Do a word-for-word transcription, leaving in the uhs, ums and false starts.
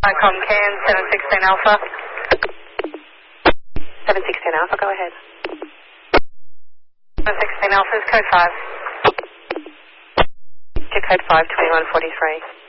Icom Cam, seven sixteen Alpha. seven sixteen Alpha, go ahead. seven sixteen Alpha is code five. To code five, twenty-one forty-three.